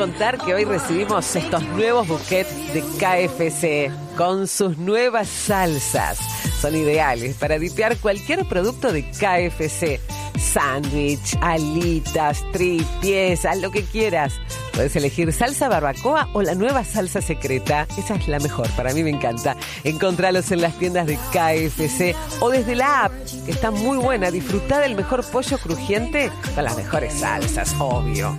contar que hoy recibimos estos nuevos buquets de KFC con sus nuevas salsas. Son ideales para dipear cualquier producto de KFC. Sándwich, alitas, tripies, haz lo que quieras. Puedes elegir salsa barbacoa o la nueva salsa secreta. Esa es la mejor, para mí me encanta. Encontralos en las tiendas de KFC o desde la app, que está muy buena. Disfrutá del mejor pollo crujiente con las mejores salsas, obvio.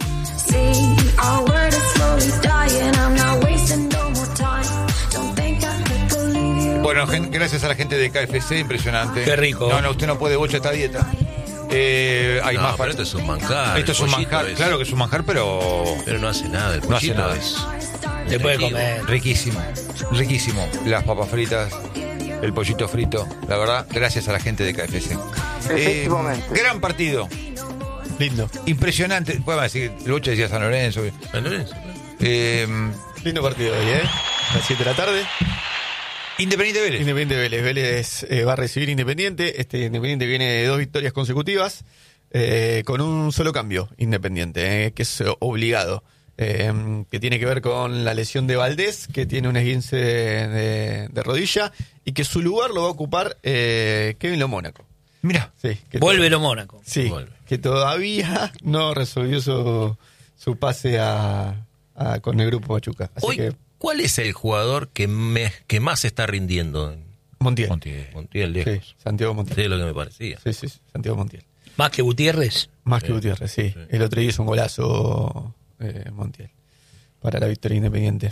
Bueno, gracias a la gente de KFC, impresionante. Qué rico. No, usted no puede bocha esta dieta. Hay más pero esto es un manjar. Esto es un manjar, claro que es un manjar, pero no hace nada. El no hace pollito nada. Se puede comer. Riquísimo, riquísimo. Las papas fritas, el pollito frito. La verdad, gracias a la gente de KFC. Gran partido. Lindo. Impresionante. Podemos decir, el bocha decía San Lorenzo. San Lorenzo. Lindo partido hoy, a las 7 de la tarde. Independiente Vélez. Independiente Vélez. Vélez va a recibir Independiente. Independiente viene de 2 victorias consecutivas, con un solo cambio, Independiente, que es obligado, que tiene que ver con la lesión de Valdés, que tiene un esguince de rodilla, y que su lugar lo va a ocupar Kevin Lo Mónaco. Mira, Sí, Vuelve Lo Mónaco. Sí, Vuelve. que todavía no resolvió su pase con el grupo Pachuca. Así Hoy, que ¿cuál es el jugador que más está rindiendo? Montiel. Montiel, lejos. Sí, Santiago Montiel. Sí, es lo que me parecía. Sí, Santiago Montiel. Más que Gutiérrez. Más que Gutiérrez, sí. El otro día hizo un golazo Montiel para la victoria Independiente.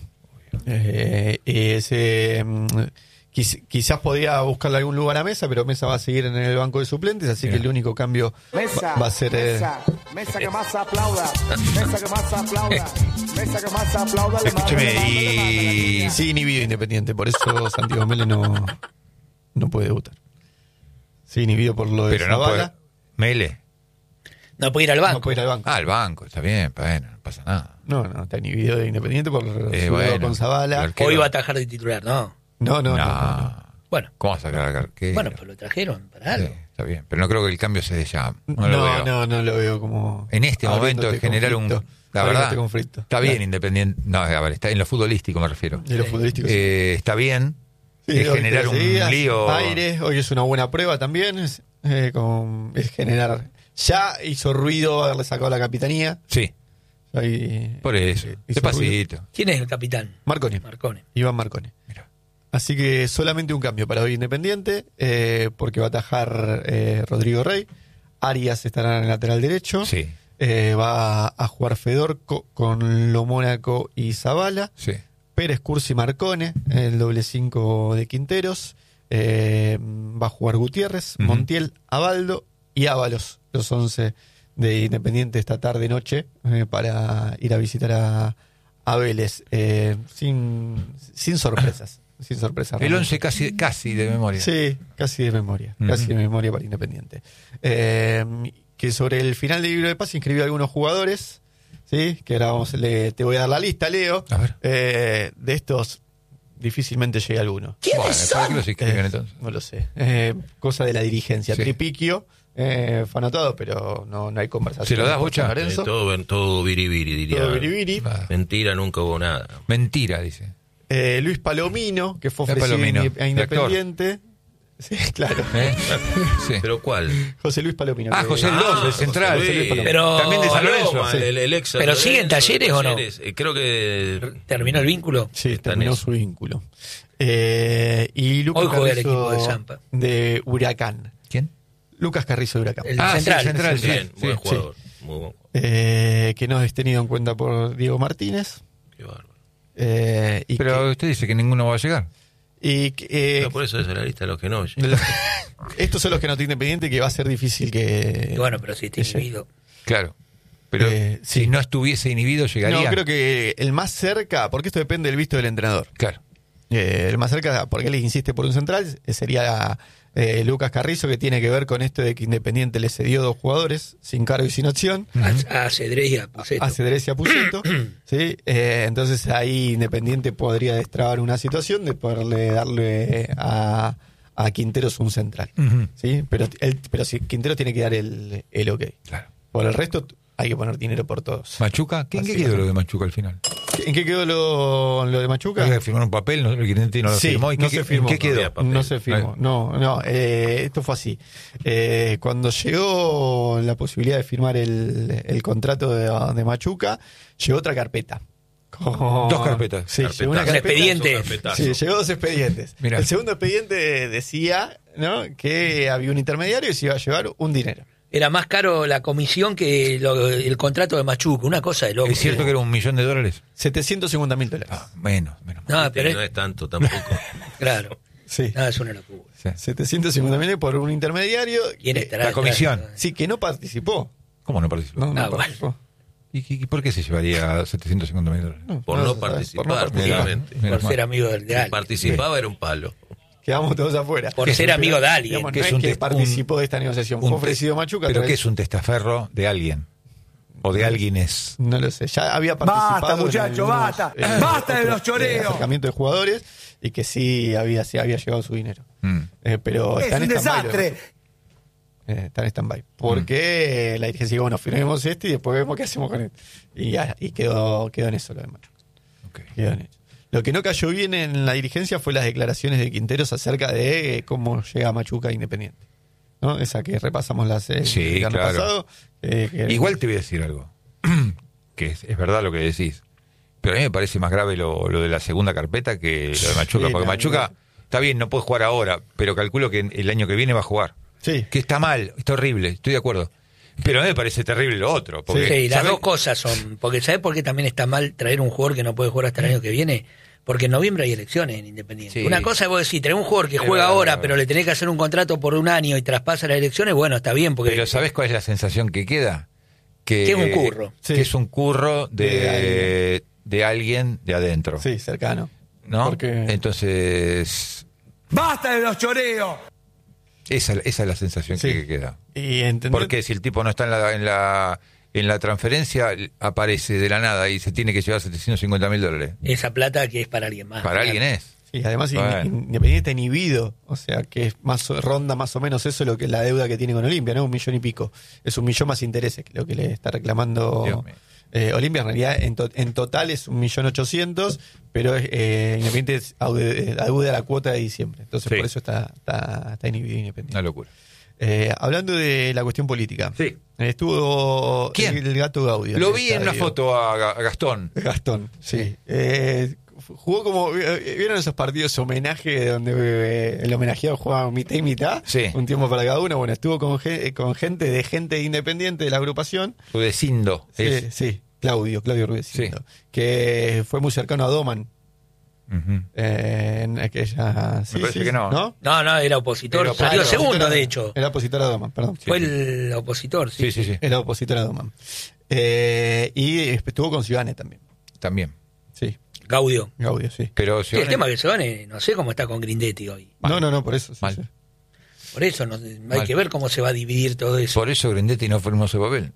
Quizás podía buscarle algún lugar a Mesa, pero Mesa va a seguir en el banco de suplentes, así que el único cambio va a ser... Mesa que más aplauda. Mesa que más aplauda. Mesa que más aplauda. escúcheme, y Sí, inhibido Independiente, por eso Santiago Mele no puede debutar. Sí, inhibido por lo de pero no puede. Zavala. Mele. No puede ir al banco. No puede ir al banco. Al banco, está bien, bueno, no pasa nada. No, está inhibido de Independiente por su bueno, duelo con Zavala. arquero. Hoy va a atajar de titular, ¿no? No. Bueno, ¿Cómo vas a sacar al arquero? bueno, pues lo trajeron para algo. Sí, está bien, pero no creo que el cambio se dé ya. No lo veo como... En este momento abriéndote de generar conflicto. la verdad, Abriéndote conflicto. está bien Claro. Independiente. No, a ver, está en lo futbolístico me refiero. De los futbolísticos. Está bien. Sí, es hoy generar 13 un días, lío. Aire, hoy es una buena prueba también. Es generar... Ya hizo ruido haberle sacado la capitanía. Sí, Ahí, por eso. hizo ruido. Despacito. ¿Quién es el capitán? Marconi. Iván Marconi. Mira. Así que solamente un cambio para hoy Independiente, porque va a atajar Rodrigo Rey. Arias estará en el lateral derecho. Sí, Va a jugar Fedorco con Lo Mónaco y Zavala. sí. Pérez, Cursi, Marcone, el doble 5 de Quinteros. Va a jugar Gutiérrez, Ujú. Montiel, Abaldo y Ábalos, los 11 de Independiente esta tarde-noche, para ir a visitar a Vélez. Sin sorpresas. Sin sorpresas. El realmente. 11 casi de memoria. Sí, casi de memoria. Ujú. Casi de memoria para Independiente. Que sobre el final del libro de paz inscribió a algunos jugadores. ¿Sí? Que ahora te voy a dar la lista, Leo. A ver. De estos, difícilmente llega alguno. Bueno, ¿para qué los inscriben entonces? No lo sé. Cosa de la dirigencia. Sí. Tripiquio fue anotado, pero no hay conversación. ¿Se lo das, con Bocha? San Lorenzo. Todo biribiri, diría. Todo biribiri. Ah, Mentira, nunca hubo nada. mentira, dice. Luis Palomino, que fue Luis ofrecido Palomino, a Independiente. Sí, claro. Sí. ¿Pero cuál? José Luis Palomino. Ah, que- José Luis, el central. José Luis. Pero- También de San Lorenzo. Paloma, Sí. el ex ¿Pero San sigue en Lorenzo, Talleres o no? Creo que ¿Terminó el vínculo? Sí, Está en terminó eso. su vínculo. Y Lucas Hoy juega el Carrizo equipo de Zampa. de Huracán. ¿Quién? Lucas Carrizo de Huracán. El Sí, central. central, sí. bien, buen sí. jugador. Muy buen jugador. Que no es tenido en cuenta por Diego Martínez. Qué bárbaro. Y Pero usted dice que ninguno va a llegar. No, por eso es la lista de los que no. estos son los que no tienen Independiente, que va a ser difícil que... Y bueno, pero si está inhibido. Claro. Pero sí. si no estuviese inhibido, llegaría. No, creo que el más cerca, porque esto depende del visto del entrenador. Claro. El más cerca, porque él insiste por un central, sería Lucas Carrizo, que tiene que ver con esto de que Independiente le cedió 2 jugadores sin cargo y sin opción. A Cedrés y a Puceto. A Cedrés y a Puceto. ¿Sí? Entonces ahí Independiente podría destrabar una situación de poderle darle a Quinteros un central. Ujú. ¿Sí? Pero si Quinteros tiene que dar el ok. Claro. Por el resto, hay que poner dinero por todos. ¿Machuca? ¿En qué quedó lo de Machuca al final? ¿En qué quedó lo de Machuca? Había que firmar un papel, el Grindetti no lo firmó. ¿Y no qué, se firmó. ¿en qué quedó? No se firmó. No, esto fue así. Cuando llegó la posibilidad de firmar el contrato de Machuca, llegó otra carpeta. Dos carpetas. Sí, llegó una Un carpeta. expediente. Sí, llegó 2 expedientes. Mirá. El segundo expediente decía, ¿no?, que había un intermediario y se iba a llevar un dinero. Era más caro la comisión que el contrato de Machuca, una cosa de loco. ¿Es cierto que era $1 millón? $750.000. Menos. No, pero No es tanto tampoco. claro. Sí. No, es una locura. Sí. 750.000 por un intermediario. ¿Quién estará La detrás? comisión. Sí, que no participó. ¿Cómo no participó? No bueno. participó. ¿Y por qué se llevaría $750.000? Por no participar, obviamente. Menos Por mal. ser amigo de Si alguien. participaba era un palo. Quedamos todos afuera. Por ser amigo de alguien. Digamos, ¿Qué no es es un que test- participó de esta negociación. Fue ofrecido Machuca. ¿Pero a qué través- es un testaferro de alguien? ¿O de alguienes? No lo sé. Ya había participado. Basta, en muchacho, algunos, basta. Basta de los choreos. Acercamiento de jugadores y que sí había llegado su dinero. Pero Es está en un stand-by, desastre. está en stand-by. Porque la dirigencia dijo, bueno, firmemos este y después vemos qué hacemos con él. Y quedó en eso lo de Machuca. Ok. Quedó en eso. Lo que no cayó bien en la dirigencia fue las declaraciones de Quinteros acerca de cómo llega Machuca a Independiente, ¿no? Esa que repasamos Sí, el año claro. pasado. Igual te voy a decir algo. Que es verdad lo que decís. Pero a mí me parece más grave lo de la segunda carpeta que lo de Machuca. Sí, Porque Machuca, está bien, no puede jugar ahora, pero calculo que el año que viene va a jugar. Sí. Que está mal, está horrible, estoy de acuerdo. Pero a mí me parece terrible lo otro. Porque, Sí, las ¿sabes? dos cosas son. Porque ¿sabes por qué también está mal traer un jugador que no puede jugar hasta el año que viene? Porque en noviembre hay elecciones en Independiente. Sí. Una cosa es vos decir, tenés un jugador que juega verdad, ahora, verdad. pero le tenés que hacer un contrato por un año y traspasa las elecciones, bueno, está bien, porque Pero ¿sabés cuál es la sensación que queda? Que es un curro. Sí. Que es un curro De de alguien de adentro. Sí, cercano. ¿No? Porque Entonces, Basta de los choreos. esa es la sensación Sí. que queda. y entender- Porque si el tipo no está en la transferencia, aparece de la nada y se tiene que llevar $750.000. esa plata que es para alguien más. Para claro. alguien es. Sí, además Bueno. Independiente está inhibido, o sea que es ronda más o menos eso lo que la deuda que tiene con Olimpia, ¿no? 1 millón y pico. Es 1 millón más intereses que lo que le está reclamando Dios mío. Olimpia. En realidad en total es 1.800.000, pero Independiente adeuda la cuota de diciembre. Entonces Sí. por eso está inhibido Independiente. Una locura. Hablando de la cuestión política. Sí. Estuvo ¿Quién? el gato Gaudio. Lo el vi en una estadio. foto a Gastón. Gastón, sí. Jugó como. ¿Vieron esos partidos homenaje donde el homenajeado jugaba mitad y mitad? Sí. Un tiempo para cada uno. Bueno, estuvo con gente independiente de la agrupación. Rudecindo. Sí, Claudio Rudecindo. Sí. Que fue muy cercano a Doman. Ujú. En aquella. Me parece que no. No, era opositor. Era Salió opositor. segundo, de hecho. Era opositor a Doman, perdón. Fue el opositor, sí. Sí. Era opositor a Doman. Y estuvo con Ciudadane también. También. Sí, Gaudio. Gaudio, sí. Pero Sí, el tema que se van, no sé cómo está con Grindetti hoy. No, por eso. Sí, Mal. sí. Por eso hay Mal. que ver cómo se va a dividir todo eso. Por eso Grindetti no firmó ese papel.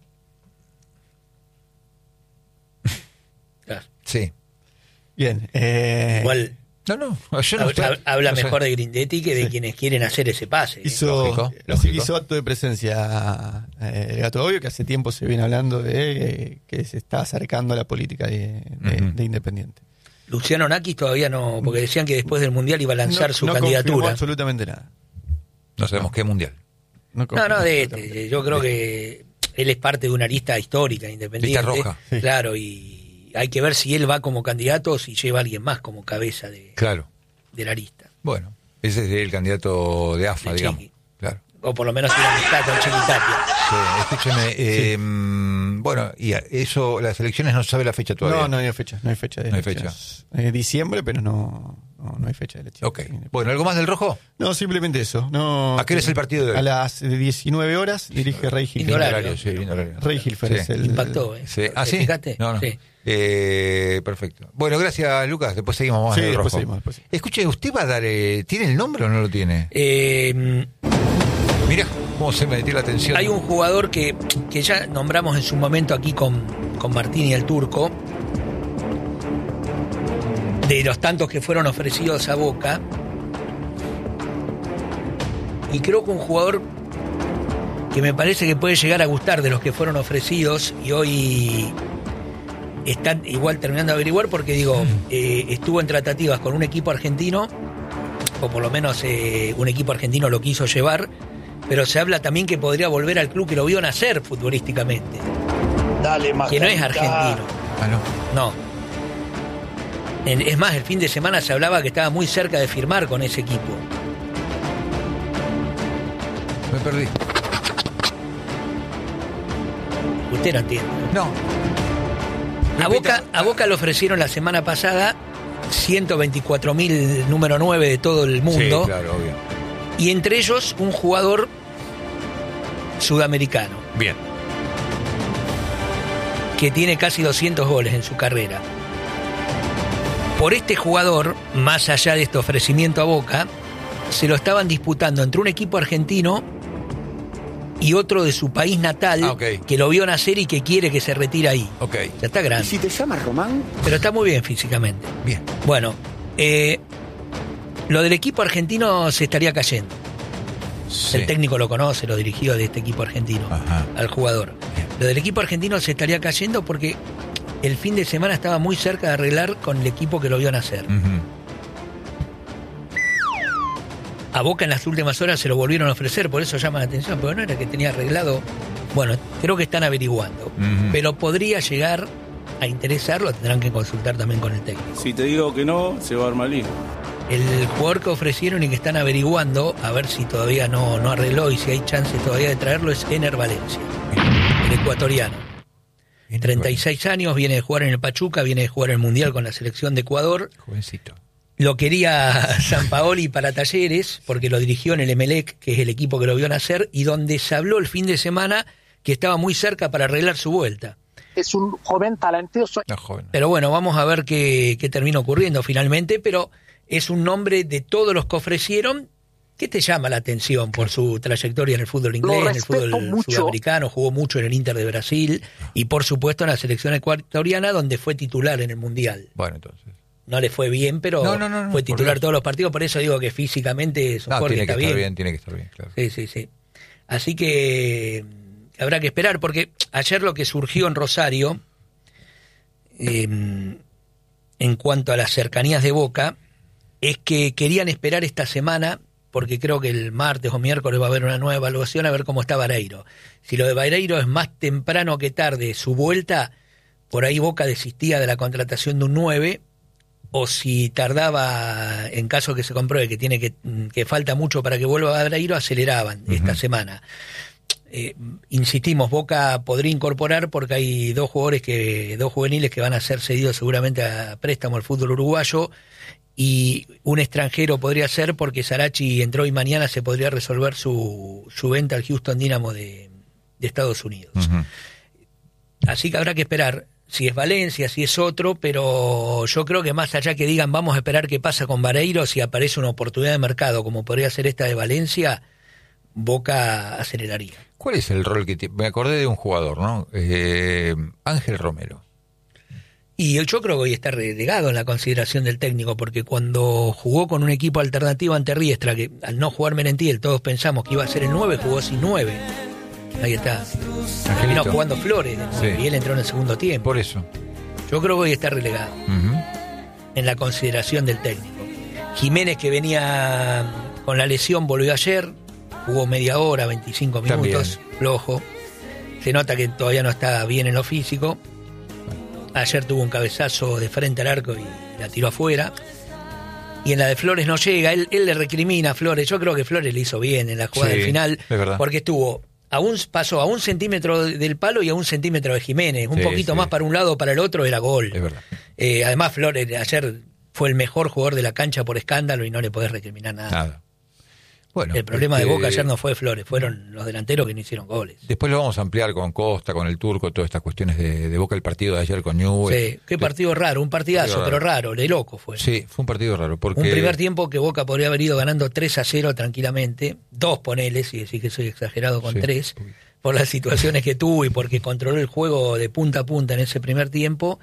Claro. Sí. Bien. Igual No, yo no estoy- habla no sé. mejor de Grindetti que de quienes quieren hacer ese pase. Lógico. Así que hizo acto de presencia el gato Gaudio, que hace tiempo se viene hablando de que se está acercando a la política de Independiente. Luciano Nakis todavía no, porque decían que después del Mundial iba a lanzar su confirmó candidatura. absolutamente nada. No sabemos qué mundial. No, confirmó de absolutamente yo creo que él es parte de una lista histórica independiente. Lista roja. Sí. Claro, y hay que ver si él va como candidato o si lleva a alguien más como cabeza de Claro. la lista. Bueno, ese es el candidato de AFA, De digamos. Chiqui. Claro. O por lo menos tiene amistad con Chiquitapia. Sí, escúcheme. Bueno, y eso, las elecciones no se sabe la fecha todavía. No hay fecha. No hay fecha de No hay elecciones. Diciembre, pero no hay fecha de elección. Ok. Bueno, ¿algo más del rojo? No, simplemente eso. No, ¿A qué hora es el partido de hoy? A las 19 horas dirige Rey Gil. Lindo horario. Sí, lindo horario. Rey Gilfer Sí. es el... Impactó, ¿eh? Sí. ¿Ah, ¿Te sí? fijaste? No. Sí. Perfecto. Bueno, gracias, Lucas. Después seguimos más Sí, en el después rojo. seguimos, después. Escuche, ¿usted va a dar... ¿tiene el nombre o no lo tiene? Mirá cómo se me metió la atención. Hay un jugador que ya nombramos en su momento aquí con Martín y el Turco, de los tantos que fueron ofrecidos a Boca, y creo que un jugador que me parece que puede llegar a gustar de los que fueron ofrecidos y hoy están igual terminando de averiguar porque digo, estuvo en tratativas con un equipo argentino, o por lo menos un equipo argentino lo quiso llevar, pero se habla también que podría volver al club que lo vio nacer futbolísticamente. Dale, que no es argentino. Ah, no. No. Es más, el fin de semana se hablaba que estaba muy cerca de firmar con ese equipo. Me perdí. Usted no entiende. No. A Boca le ofrecieron la semana pasada 124.000 número 9 de todo el mundo. Sí, claro, obvio. Y entre ellos un jugador sudamericano Bien. que tiene casi 200 goles en su carrera. Por este jugador, más allá de este ofrecimiento a Boca, se lo estaban disputando entre un equipo argentino y otro de su país natal, que lo vio nacer y que quiere que se retire ahí. Ya está grande. ¿Y si te llamas Román? Pero está muy bien físicamente. Bien. Bueno, lo del equipo argentino se estaría cayendo. Sí. El técnico lo conoce, lo dirigió de este equipo argentino, al jugador. Bien. Lo del equipo argentino se estaría cayendo porque el fin de semana estaba muy cerca de arreglar con el equipo que lo vio nacer. A Boca en las últimas horas se lo volvieron a ofrecer, por eso llama la atención, pero no era que tenía arreglado. Bueno, creo que están averiguando, pero podría llegar a interesarlo, tendrán que consultar también con el técnico. Si te digo que no, se va a armar lío. El jugador que ofrecieron y que están averiguando, a ver si todavía no arregló y si hay chances todavía de traerlo, es Ener Valencia, el ecuatoriano. 36 años, viene de jugar en el Pachuca, viene de jugar en el Mundial con la selección de Ecuador. Jovencito. Lo quería Sampaoli para Talleres, porque lo dirigió en el Emelec, que es el equipo que lo vio nacer, y donde se habló el fin de semana que estaba muy cerca para arreglar su vuelta. Es un joven talentoso. No, joven. Pero bueno, vamos a ver qué termina ocurriendo finalmente, pero es un nombre de todos los que ofrecieron que te llama la atención por su trayectoria en el fútbol inglés, en el fútbol sudamericano, jugó mucho en el Inter de Brasil y por supuesto en la selección ecuatoriana donde fue titular en el Mundial. Bueno, entonces. No le fue bien, pero fue titular todos los partidos, por eso digo que físicamente es un jugador que está bien. Tiene que estar bien, claro. Sí. Así que habrá que esperar, porque ayer lo que surgió en Rosario, en cuanto a las cercanías de Boca, es que querían esperar esta semana, porque creo que el martes o miércoles va a haber una nueva evaluación, a ver cómo está Vareiro. Si lo de Vareiro es más temprano que tarde su vuelta, por ahí Boca desistía de la contratación de un 9, o si tardaba, en caso que se compruebe que falta mucho para que vuelva Vareiro, aceleraban esta semana. Insistimos, Boca podría incorporar porque hay dos juveniles que van a ser cedidos seguramente a préstamo al fútbol uruguayo, y un extranjero podría ser porque Sarachi entró y mañana se podría resolver su venta al Houston Dynamo de Estados Unidos. Así que habrá que esperar si es Valencia, si es otro, pero yo creo que más allá que digan vamos a esperar qué pasa con Vareiro, si aparece una oportunidad de mercado como podría ser esta de Valencia, Boca aceleraría. ¿Cuál es el rol que tiene? Me acordé de un jugador, ¿no? Ángel Romero. Y yo creo que hoy está relegado en la consideración del técnico, porque cuando jugó con un equipo alternativo ante Riestra, que al no jugar Merentiel todos pensamos que iba a ser el 9, jugó sin 9. Ahí está. Terminó jugando Flores, y él entró en el segundo tiempo. Por eso. Yo creo que hoy está relegado en la consideración del técnico. Jiménez, que venía con la lesión, volvió ayer, jugó media hora, 25 minutos, flojo. Se nota que todavía no está bien en lo físico. Ayer tuvo un cabezazo de frente al arco y la tiró afuera. Y en la de Flores no llega. Él le recrimina a Flores. Yo creo que Flores le hizo bien en la jugada del final. Porque pasó a 1 centímetro del palo y a 1 centímetro de Jiménez. Un poquito más para un lado o para el otro era gol. Es verdad. Además, Flores ayer fue el mejor jugador de la cancha por escándalo y no le podés recriminar nada. Bueno, el problema de Boca ayer no fue Flores, fueron los delanteros que no hicieron goles. Después lo vamos a ampliar con Costa, con el Turco, todas estas cuestiones de Boca, el partido de ayer con Newell's. Sí, qué partido raro, un partidazo, pero raro, de loco fue. Sí, fue un partido raro. Porque un primer tiempo que Boca podría haber ido ganando 3-0 tranquilamente, 2 ponele, si decís que soy exagerado con 3, por las situaciones que tuvo y porque controló el juego de punta a punta en ese primer tiempo.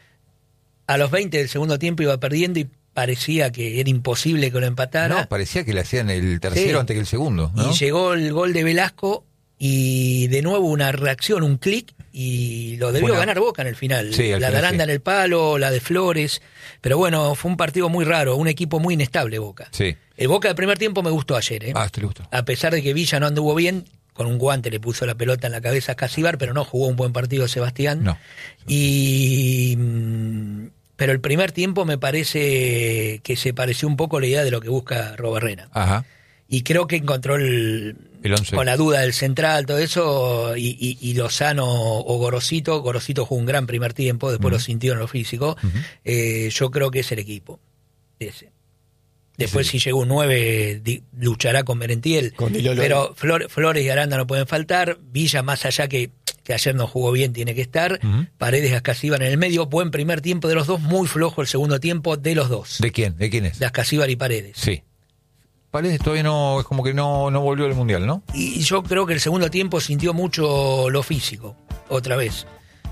A los 20 del segundo tiempo iba perdiendo y parecía que era imposible que lo empatara. No, parecía que le hacían el tercero antes que el segundo, ¿no? Y llegó el gol de Velasco y de nuevo una reacción, un clic, y lo debió ganar Boca en el final. Sí, la de Aranda en el palo, la de Flores, pero bueno, fue un partido muy raro, un equipo muy inestable Boca. Sí. El Boca del primer tiempo me gustó ayer, ¿te gustó? A pesar de que Villa no anduvo bien, con un guante le puso la pelota en la cabeza a Casíbar, pero no jugó un buen partido Sebastián. No. Pero el primer tiempo me parece que se pareció un poco a la idea de lo que busca Robarrena. Ajá. Y creo que encontró el once. Con la duda del central, todo eso, y Lozano o Gorosito. Gorosito jugó un gran primer tiempo, después lo sintió en lo físico. Yo creo que es el equipo ese. Después si llega un 9 luchará con Merentiel. Pero Flores y Aranda no pueden faltar. Villa, más allá que ayer no jugó bien, tiene que estar. Paredes y Ascasíbar en el medio. Buen primer tiempo de los dos, muy flojo el segundo tiempo de los dos. ¿De quién? ¿De quién es? De Ascasíbar y Paredes. Sí. Paredes todavía no, es como que no volvió al Mundial, ¿no? Y yo creo que el segundo tiempo sintió mucho lo físico, otra vez.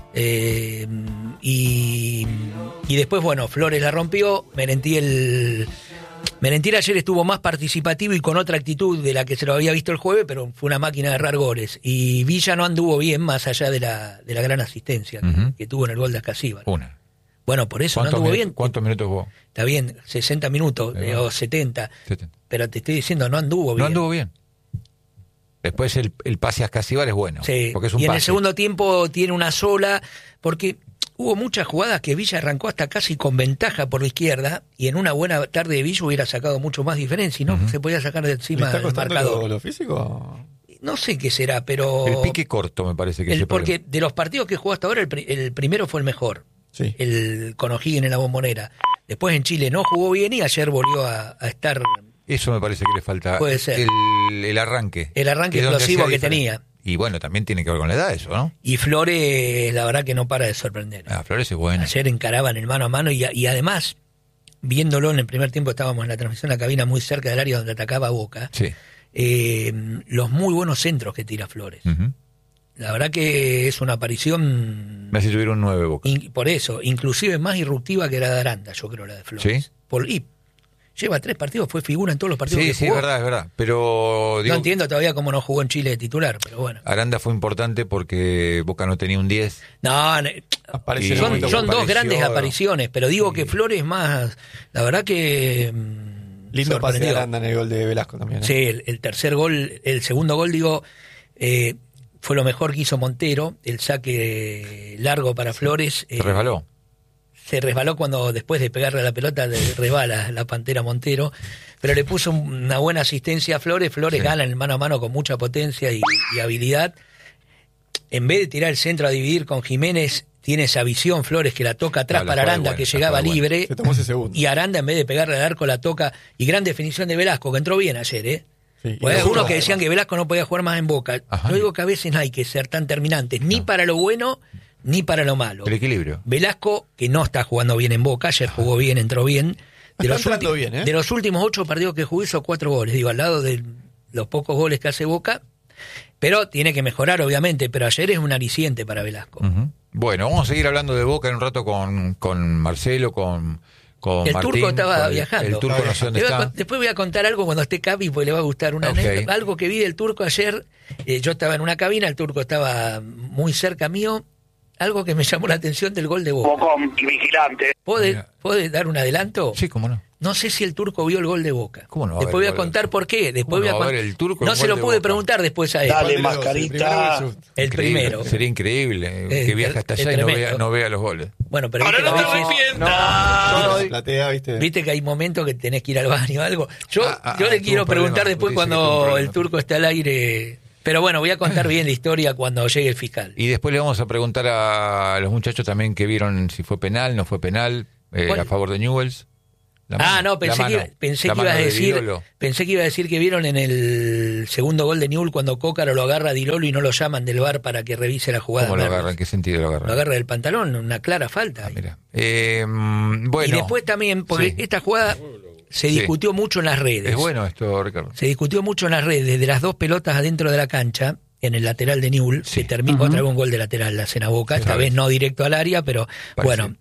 Y después, bueno, Flores la rompió. Merentiel ayer estuvo más participativo y con otra actitud de la que se lo había visto el jueves, pero fue una máquina de errar goles. Y Villa no anduvo bien, más allá de la gran asistencia que tuvo en el gol de Ascasíbar. Una. Bueno, por eso no anduvo bien. ¿Cuántos minutos jugó? Está bien, 60 minutos o 70. Pero te estoy diciendo, no anduvo bien. No anduvo bien. Después el pase a Ascasíbar es bueno. Sí. Porque es un y en pase. El segundo tiempo tiene una sola, porque hubo muchas jugadas que Villa arrancó hasta casi con ventaja por la izquierda, y en una buena tarde de Villa hubiera sacado mucho más diferencia, y no se podía sacar de encima del marcador. ¿Lo físico? No sé qué será, pero... El pique corto me parece que porque de los partidos que jugó hasta ahora, el primero fue el mejor. Sí. Con O'Higgins en la Bombonera. Después en Chile no jugó bien y ayer volvió a estar... Eso me parece que le falta. Puede ser. El arranque. El arranque explosivo que tenía. Y bueno, también tiene que ver con la edad eso, ¿no? Y Flores, la verdad que no para de sorprender. Flores es bueno. Ayer encaraban el mano a mano y además, viéndolo en el primer tiempo, estábamos en la transmisión, la cabina muy cerca del área donde atacaba Boca. Sí. Los muy buenos centros que tira Flores. La verdad que es una aparición... Me hace subir un 9 Boca. Por eso, inclusive más irruptiva que la de Aranda, yo creo, la de Flores. ¿Sí? Lleva 3 partidos, fue figura en todos los partidos que jugó. Sí, es verdad. Pero no entiendo todavía cómo no jugó en Chile de titular, pero bueno. Aranda fue importante porque Boca no tenía un 10. No, son dos grandes apariciones, pero digo que Flores más... La verdad que... Lindo pase de Aranda en el gol de Velasco también. Sí, el tercer gol, el segundo gol, fue lo mejor que hizo Montero, el saque largo para Flores. Se resbaló cuando después de pegarle a la pelota resbala la Pantera Montero, pero le puso una buena asistencia a Flores. Flores gana el mano a mano con mucha potencia y habilidad. En vez de tirar el centro a dividir con Jiménez, tiene esa visión Flores que la toca atrás para Aranda, que llegaba libre. Se tomó ese segundo. Y Aranda, en vez de pegarle al arco, la toca. Y gran definición de Velasco, que entró bien ayer, Sí, hay algunos que decían que Velasco no podía jugar más en Boca. Yo digo que a veces no hay que ser tan terminantes, ni para lo bueno ni para lo malo. El equilibrio. Velasco, que no está jugando bien en Boca, ayer jugó bien, entró bien. De los últimos 8 partidos que jugó hizo 4 goles, al lado de los pocos goles que hace Boca, pero tiene que mejorar obviamente, pero ayer es un aliciente para Velasco. Bueno, vamos a seguir hablando de Boca en un rato con Marcelo, con el Martín, turco estaba viajando. El turco no sé dónde está. Después voy a contar algo cuando esté Capi, porque le va a gustar una anécdota. Algo que vi del turco ayer. Yo estaba en una cabina, el turco estaba muy cerca mío. Algo que me llamó la atención del gol de Boca. Bocón, vigilante. ¿Puede dar un adelanto? Sí, cómo no. No sé si el turco vio el gol de Boca. ¿Cómo no? Después voy a contar por qué. Después voy a contar. El turco no se lo pude preguntar después a él. Dale, mascarita. El primero. Sería increíble que viaje hasta allá y no vea los goles. Bueno, pero ahora no te arrepientas. Platea, ¿viste? Viste que hay momentos que tenés que ir al baño o algo. Yo le quiero preguntar después cuando el turco esté al aire. Pero bueno, voy a contar bien la historia cuando llegue el fiscal. Y después le vamos a preguntar a los muchachos también que vieron si fue penal, no fue penal, a favor de Newell's. Pensé que iba a decir que vieron en el segundo gol de Newell's cuando Cócaro lo agarra a Di Lolo y no lo llaman del VAR para que revise la jugada. ¿Cómo lo agarra? ¿En qué sentido lo agarra? Lo agarra del pantalón, una clara falta. Mira. Bueno. Y después también, porque esta jugada se discutió mucho en las redes. Es bueno esto, Ricardo. Se discutió mucho en las redes, desde las 2 pelotas adentro de la cancha, en el lateral de Newell's, se terminó otra vez un gol de lateral, la cena Boca, esta vez no directo al área, pero bueno.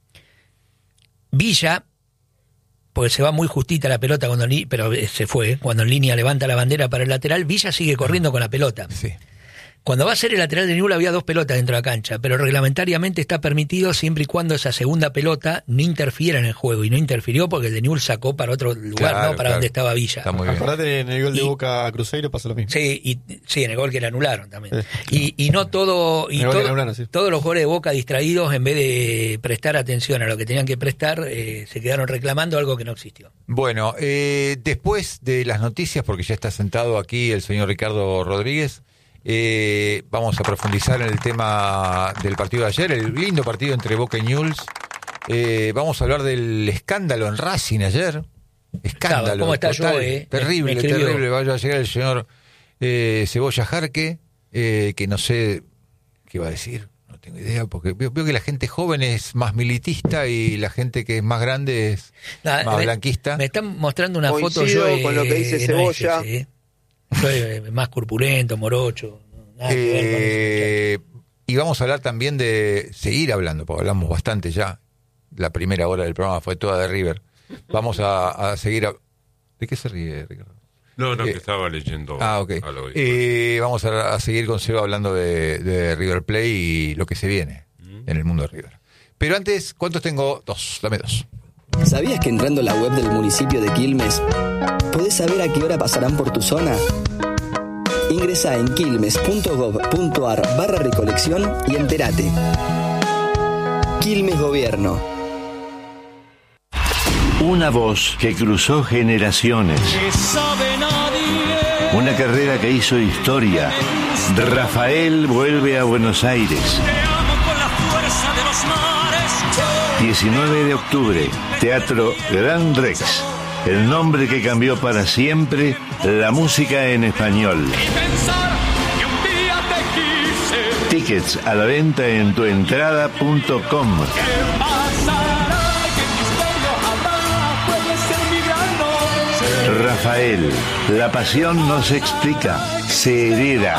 Villa, porque se va muy justita la pelota, pero se fue, cuando en línea levanta la bandera para el lateral, Villa sigue corriendo con la pelota. Sí. Cuando va a ser el lateral de Newell's había 2 pelotas dentro de la cancha, pero reglamentariamente está permitido siempre y cuando esa segunda pelota no interfiera en el juego, y no interfirió porque el de Newell's sacó para otro lugar, Claro, no para donde estaba Villa. Está muy bien. Acordate, en el gol de Boca a Cruzeiro pasa lo mismo. Sí, en el gol que le anularon también. Y no todo, y todos los goles de Boca distraídos, en vez de prestar atención a lo que tenían que prestar, se quedaron reclamando algo que no existió. Bueno, después de las noticias, porque ya está sentado aquí el señor Ricardo Rodríguez, vamos a profundizar en el tema del partido de ayer, el lindo partido entre Boca y Newell's. Vamos a hablar del escándalo en Racing ayer. Escándalo. ¿Cómo está total, Joe? Terrible, terrible. Vaya a llegar el señor Cebolla Jarque, que no sé qué va a decir. No tengo idea, porque veo que la gente joven es más militista y la gente que es más grande es más blanquista. Me están mostrando una foto yo con lo que dice Cebolla. Soy más corpulento, morocho. Nada que ver con eso. Y vamos a hablar también de seguir hablando, porque hablamos bastante ya. La primera hora del programa fue toda de River. Vamos a seguir. ¿De qué se ríe, Ricardo? No, que estaba leyendo. Ok. Vamos a seguir con Seba hablando de River Plate y lo que se viene en el mundo de River. Pero antes, ¿cuántos tengo? 2. Dame 2. ¿Sabías que entrando a la web del municipio de Quilmes podés saber a qué hora pasarán por tu zona? Ingresá en quilmes.gov.ar/recolección y entérate. Quilmes Gobierno. Una voz que cruzó generaciones. Una carrera que hizo historia. Rafael vuelve a Buenos Aires. 19 de octubre, Teatro Gran Rex. El nombre que cambió para siempre la música en español. Tickets a la venta en tuentrada.com. Rafael, la pasión no se explica, se hereda.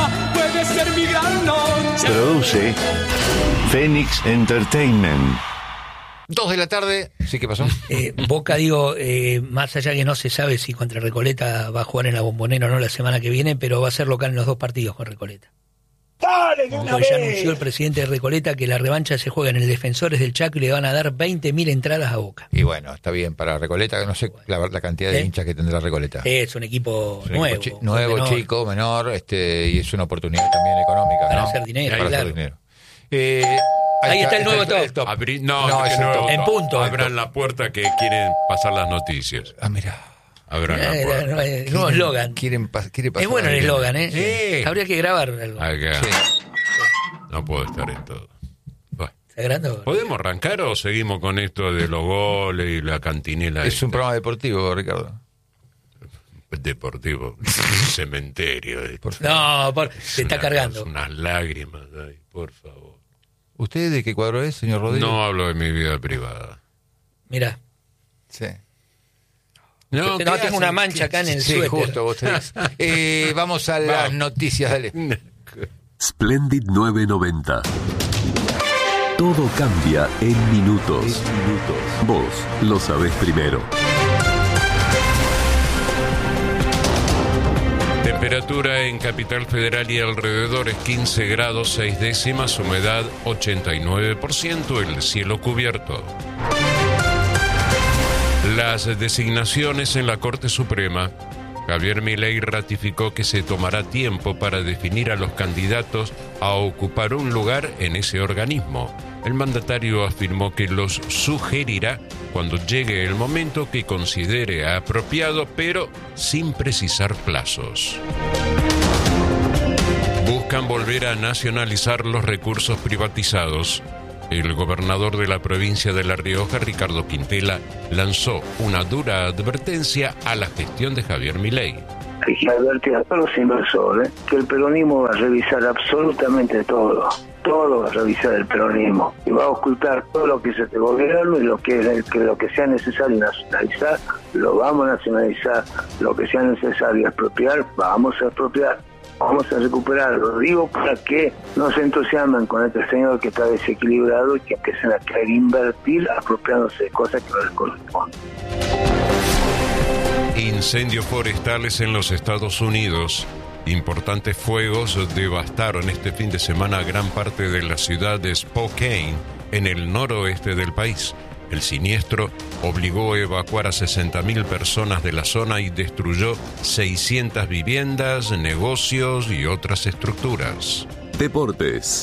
Produce Phoenix Entertainment. 2 de la tarde. ¿Sí, qué pasó? Boca, más allá que no se sabe si contra Recoleta va a jugar en la Bombonera o no la semana que viene, pero va a ser local en los 2 partidos con Recoleta. ¡Dale, de una vez! Ya anunció el presidente de Recoleta que la revancha se juega en el Defensores del Chaco y le van a dar 20.000 entradas a Boca. Y bueno, está bien, para Recoleta, no sé la cantidad de hinchas que tendrá Recoleta. Es un equipo nuevo. Nuevo, chico, menor, y es una oportunidad también económica. Para ¿no? hacer dinero, para claro. hacer dinero. Ahí está el nuevo top. En punto. Abran la puerta que quieren pasar las noticias. Mirá. Abran la puerta. Nuevo eslogan. Quiere pasar. Es bueno el eslogan, Sí. Habría que grabar algo. Sí. No puedo estar en todo. Bueno. ¿Podemos arrancar o seguimos con esto de los goles y la cantinela? Es un programa deportivo, Ricardo. Deportivo. Cementerio. Se está cargando. Unas lágrimas, ay, por favor. ¿Usted de qué cuadro es, señor Rodríguez? No hablo de mi vida privada. Mirá. Sí. No, tengo una mancha acá en el suéter. Sí, justo, vos tenés. Vamos a las noticias, dale. Splendid 990. Todo cambia en minutos. Vos lo sabés primero. Temperatura en Capital Federal y alrededores 15 grados 6 décimas, humedad 89%, el cielo cubierto. Las designaciones en la Corte Suprema. Javier Milei ratificó que se tomará tiempo para definir a los candidatos a ocupar un lugar en ese organismo. El mandatario afirmó que los sugerirá cuando llegue el momento que considere apropiado, pero sin precisar plazos. Buscan volver a nacionalizar los recursos privatizados. El gobernador de la provincia de La Rioja, Ricardo Quintela, lanzó una dura advertencia a la gestión de Javier Milei. Hay que advertir a todos los inversores que el peronismo va a revisar absolutamente todo va a revisar el peronismo y va a ocultar todo lo que es este gobierno y lo que sea necesario nacionalizar, lo vamos a nacionalizar, lo que sea necesario expropiar, vamos a expropiar. Vamos a recuperar, lo digo para que no se entusiasmen con este señor que está desequilibrado y que empiecen a querer invertir apropiándose de cosas que no les corresponden. Incendios forestales en los Estados Unidos. Importantes fuegos devastaron este fin de semana gran parte de la ciudad de Spokane, en el noroeste del país. El siniestro obligó a evacuar a 60.000 personas de la zona y destruyó 600 viviendas, negocios y otras estructuras. Deportes.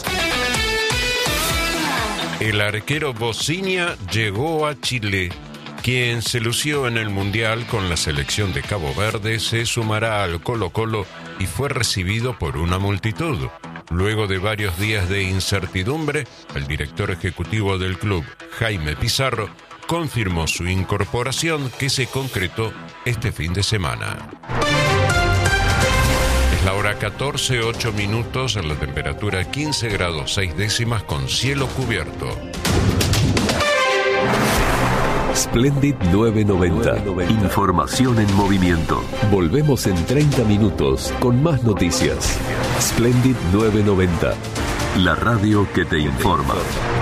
El arquero Bociña llegó a Chile. Quien se lució en el Mundial con la selección de Cabo Verde se sumará al Colo-Colo y fue recibido por una multitud. Luego de varios días de incertidumbre, el director ejecutivo del club, Jaime Pizarro, confirmó su incorporación que se concretó este fin de semana. Es la hora 14:08, la temperatura 15 grados 6 décimas con cielo cubierto. Splendid 990. Información en movimiento. Volvemos en 30 minutos con más noticias. Splendid 990. La radio que te informa.